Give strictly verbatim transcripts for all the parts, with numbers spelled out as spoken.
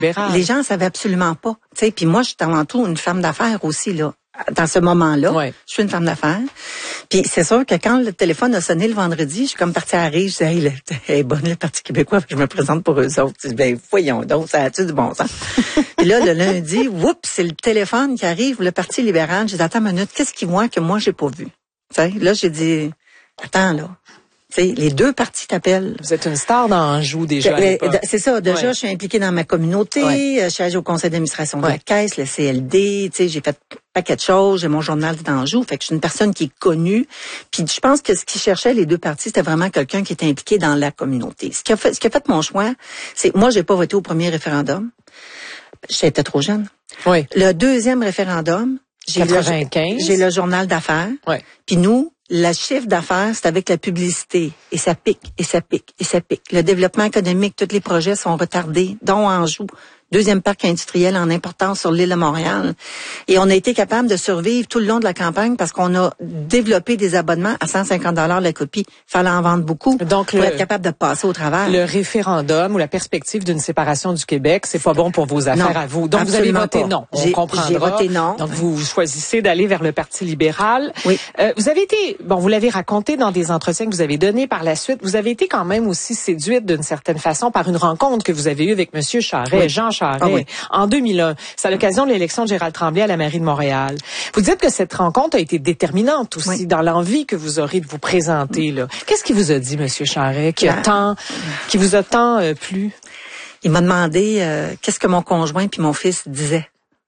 libéral. Les gens savaient absolument pas. Tu sais, puis moi, je suis avant tout une femme d'affaires aussi, là. Dans ce moment-là, ouais. je suis une femme d'affaires. Puis c'est sûr que quand le téléphone a sonné le vendredi, je suis comme partie à rire. Je disais, hey, elle est bonne, le Parti québécois. Je me présente pour eux autres. Je dis, ben, voyons donc, ça a-tu du bon sens? Puis là, le lundi, oups, c'est le téléphone qui arrive, le Parti libéral. J'ai dit, attends une minute, qu'est-ce qu'ils voient que moi, j'ai pas vu? Tu sais, là, j'ai dit, attends, là. T'sais, les deux partis t'appellent. Vous êtes une star dans Anjou déjà. À c'est ça. Déjà, ouais. Je suis impliquée dans ma communauté. Ouais. Je suis allée au conseil d'administration de ouais. la Caisse, le C L D. T'sais, j'ai fait un paquet de choses. J'ai mon journal d'Anjou. Fait que je suis une personne qui est connue. Puis je pense que ce qu'ils cherchaient, les deux partis, c'était vraiment quelqu'un qui était impliqué dans la communauté. Ce qui a fait, ce qui a fait mon choix, c'est moi, j'ai pas voté au premier référendum. J'étais trop jeune. Oui. Le deuxième référendum, j'ai quatre-vingt-quinze. Le, j'ai le journal d'affaires. Oui. Puis nous, le chiffre d'affaires, c'est avec la publicité. Et ça pique, et ça pique, et ça pique. Le développement économique, tous les projets sont retardés, dont Anjou. Deuxième parc industriel en importance sur l'île de Montréal. Et on a été capable de survivre tout le long de la campagne parce qu'on a développé des abonnements à cent cinquante dollars la copie. Il fallait en vendre beaucoup donc pour le, être capable de passer au travers. Le référendum ou la perspective d'une séparation du Québec, c'est pas bon pour vos affaires non, à vous. Donc vous avez voté pas. non. On j'ai, comprendra. J'ai voté non. Donc vous choisissez d'aller vers le Parti libéral. Oui. Euh, vous avez été, bon, vous l'avez raconté dans des entretiens que vous avez donnés par la suite. Vous avez été quand même aussi séduite d'une certaine façon par une rencontre que vous avez eue avec Monsieur Charest, oui. Jean Charest. Ah, oui. En deux mille un, c'est à l'occasion de l'élection de Gérald Tremblay à la mairie de Montréal. Vous dites que cette rencontre a été déterminante aussi oui. dans l'envie que vous aurez de vous présenter là. Qu'est-ce qu'il vous a dit, Monsieur Charest, qui a La... tant, qui vous a tant euh, plu? Il m'a demandé euh, qu'est-ce que mon conjoint puis mon fils disaient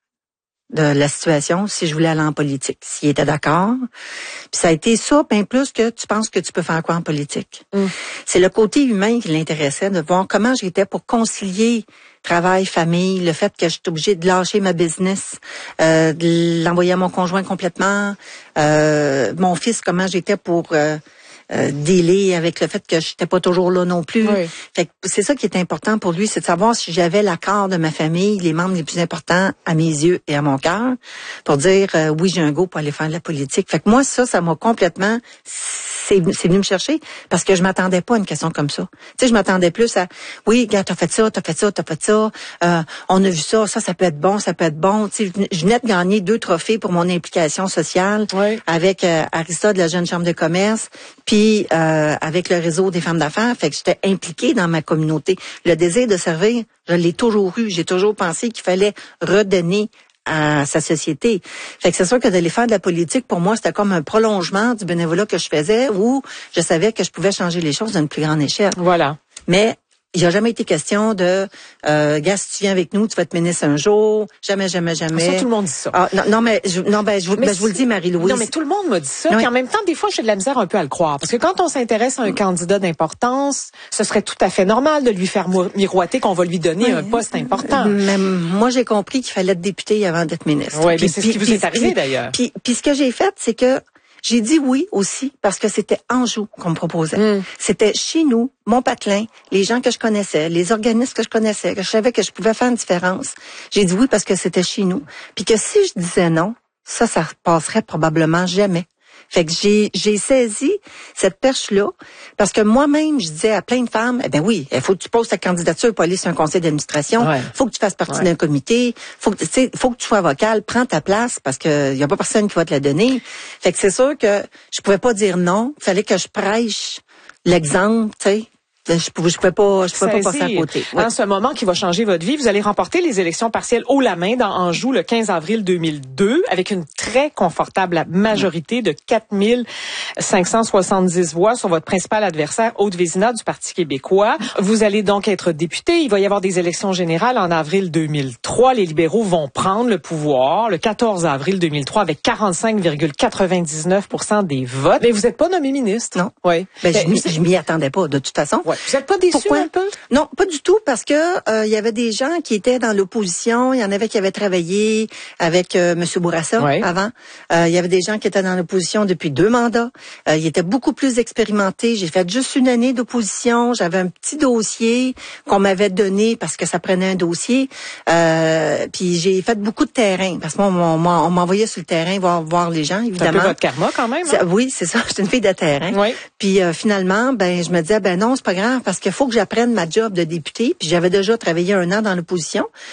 de la situation, si je voulais aller en politique, s'il était d'accord. Puis ça a été ça, bien plus que tu penses que tu peux faire quoi en politique. Mm. C'est le côté humain qui l'intéressait, de voir comment j'étais pour concilier travail, famille, le fait que j'étais obligée de lâcher ma business, euh, de l'envoyer à mon conjoint complètement, euh, mon fils, comment j'étais pour euh, euh, dealer avec le fait que j'étais pas toujours là non plus. Oui. Fait que c'est ça qui est important pour lui, c'est de savoir si j'avais l'accord de ma famille, les membres les plus importants à mes yeux et à mon cœur, pour dire euh, oui, j'ai un go pour aller faire de la politique. Fait que moi, ça, ça m'a complètement... C'est, c'est venu me chercher parce que je m'attendais pas à une question comme ça. Tu sais, je m'attendais plus à oui, gars, t'as fait ça, t'as fait ça, t'as fait ça. Euh, on a vu ça, ça, ça peut être bon, ça peut être bon. Tu sais, je venais de gagner deux trophées pour mon implication sociale oui. avec euh, Arista de la Jeune Chambre de commerce, puis euh, avec le réseau des femmes d'affaires. Fait que j'étais impliquée dans ma communauté. Le désir de servir, je l'ai toujours eu. J'ai toujours pensé qu'il fallait redonner à sa société. Fait que c'est sûr que d'aller faire de la politique, pour moi, c'était comme un prolongement du bénévolat que je faisais où je savais que je pouvais changer les choses à une plus grande échelle. Voilà. Mais il n'y a jamais été question de euh, gars, si tu viens avec nous, tu vas être ministre un jour. Jamais, jamais, jamais. Ça, tout le monde dit ça. Ah, non, non, mais je, non, ben, je, vous, ben, je vous le dis, Marie-Louise. Non, mais tout le monde m'a dit ça. Oui. Puis en même temps, des fois, j'ai de la misère un peu à le croire. Parce que quand on s'intéresse à un candidat d'importance, ce serait tout à fait normal de lui faire miroiter qu'on va lui donner oui. un poste important. Mais moi, j'ai compris qu'il fallait être député avant d'être ministre. Oui, mais c'est ce qui vous est arrivé, d'ailleurs. Puis, puis ce que j'ai fait, c'est que j'ai dit oui aussi parce que c'était Anjou qu'on me proposait. Mm. C'était chez nous, mon patelin, les gens que je connaissais, les organismes que je connaissais, que je savais que je pouvais faire une différence. J'ai dit oui parce que c'était chez nous. Puis que si je disais non, ça, ça passerait probablement jamais. Fait que j'ai j'ai saisi cette perche-là parce que moi-même, je disais à plein de femmes, eh ben oui, il faut que tu poses ta candidature pour aller sur un conseil d'administration, ouais. faut que tu fasses partie ouais. d'un comité, faut que tu sais, faut que tu sois vocale, prends ta place parce que y a pas personne qui va te la donner. Fait que c'est sûr que je pouvais pas dire non, il fallait que je prêche l'exemple, tu sais. Je pouvais, je pouvais pas, je pouvais pas passer à côté. En oui. ce moment qui va changer votre vie, vous allez remporter les élections partielles haut la main dans Anjou le quinze avril deux mille deux avec une très confortable majorité de quatre mille cinq cent soixante-dix voix sur votre principal adversaire, Aude Vézina du Parti québécois. Vous allez donc être député. Il va y avoir des élections générales en avril deux mille trois. Les libéraux vont prendre le pouvoir le quatorze avril deux mille trois avec quarante-cinq virgule quatre-vingt-dix-neuf pour cent des votes. Mais vous n'êtes pas nommé ministre. Non. Oui. Ben, je, m'y, je m'y attendais pas de toute façon. Ouais. Vous n'êtes pas déçu Pourquoi? un peu? Non, pas du tout, parce que euh, il y avait des gens qui étaient dans l'opposition. Il y en avait qui avaient travaillé avec euh, M. Bourassa ouais. avant. Euh, il y avait des gens qui étaient dans l'opposition depuis deux mandats. Euh, ils étaient beaucoup plus expérimentés. J'ai fait juste une année d'opposition. J'avais un petit dossier qu'on m'avait donné parce que ça prenait un dossier. Euh, puis j'ai fait beaucoup de terrain parce qu'on on, on m'envoyait sur le terrain voir voir les gens, évidemment. C'est un peu votre karma quand même. Hein? Oui, c'est ça. J'étais une fille de terrain. Oui. Puis euh, finalement, ben je me disais ben non, c'est pas grave. grave parce qu'il faut que j'apprenne ma job de député. Puis j'avais déjà travaillé un an dans l'opposition.